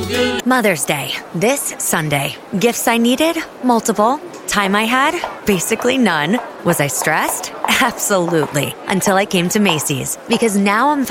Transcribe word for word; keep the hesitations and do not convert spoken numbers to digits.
Mother's Day, this Sunday. Gifts I needed? Multiple. Time I had? Basically none. Was I stressed? Absolutely. Until I came to Macy's. Because now I'm